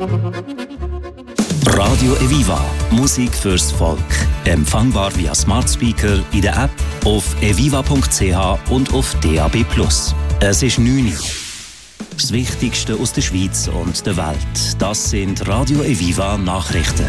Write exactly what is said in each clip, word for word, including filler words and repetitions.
Radio Eviva, Musik fürs Volk. Empfangbar via Smart Speaker, in der App, auf eviva punkt c h und auf D A B plus. Es ist neun Uhr. Das Wichtigste aus der Schweiz und der Welt. Das sind Radio Eviva Nachrichten.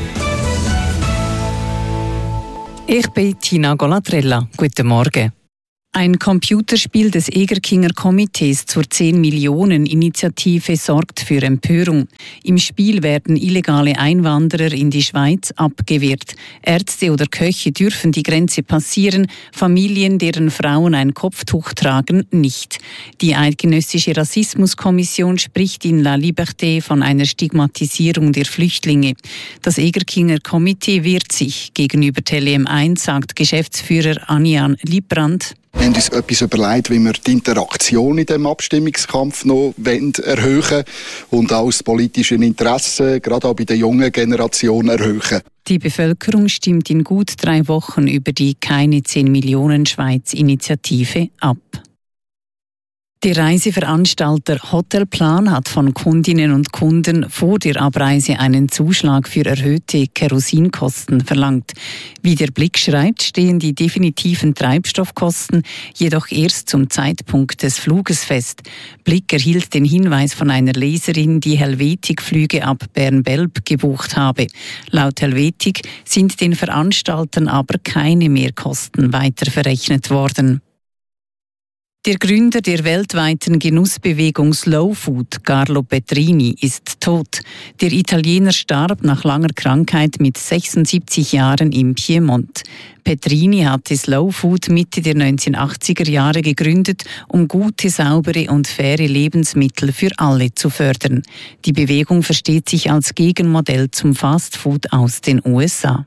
Ich bin Tina Golatrella. Guten Morgen. Ein Computerspiel des Egerkinger Komitees zur zehn Millionen Initiative sorgt für Empörung. Im Spiel werden illegale Einwanderer in die Schweiz abgewehrt. Ärzte oder Köche dürfen die Grenze passieren, Familien, deren Frauen ein Kopftuch tragen, nicht. Die Eidgenössische Rassismuskommission spricht in La Liberté von einer Stigmatisierung der Flüchtlinge. Das Egerkinger Komitee wehrt sich gegenüber Tele M eins, sagt Geschäftsführer Anian Liebrandt. Wir haben uns etwas überlegt, wie wir die Interaktion in diesem Abstimmungskampf noch erhöhen und auch das politische Interesse, gerade auch bei der jungen Generation, erhöhen. Die Bevölkerung stimmt in gut drei Wochen über die Keine zehn Millionen Schweiz-Initiative ab. Der Reiseveranstalter Hotelplan hat von Kundinnen und Kunden vor der Abreise einen Zuschlag für erhöhte Kerosinkosten verlangt. Wie der Blick schreibt, stehen die definitiven Treibstoffkosten jedoch erst zum Zeitpunkt des Fluges fest. Blick erhielt den Hinweis von einer Leserin, die Helvetic-Flüge ab Bern-Belp gebucht habe. Laut Helvetic sind den Veranstaltern aber keine Mehrkosten weiter verrechnet worden. Der Gründer der weltweiten Genussbewegung Slow Food, Carlo Petrini, ist tot. Der Italiener starb nach langer Krankheit mit sechsundsiebzig Jahren im Piemont. Petrini hatte Slow Food Mitte der neunzehnhundertachtziger Jahre gegründet, um gute, saubere und faire Lebensmittel für alle zu fördern. Die Bewegung versteht sich als Gegenmodell zum Fast Food aus den U S A.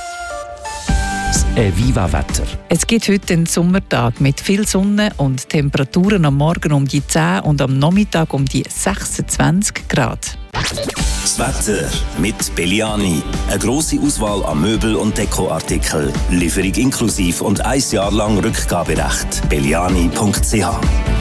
Eviva-Wetter. Es gibt heute einen Sommertag mit viel Sonne und Temperaturen am Morgen um die zehn und am Nachmittag um die sechsundzwanzig Grad. Das Wetter mit Belliani. Eine grosse Auswahl an Möbel- und Dekoartikeln. Lieferung inklusiv und ein Jahr lang Rückgaberecht. belliani punkt c h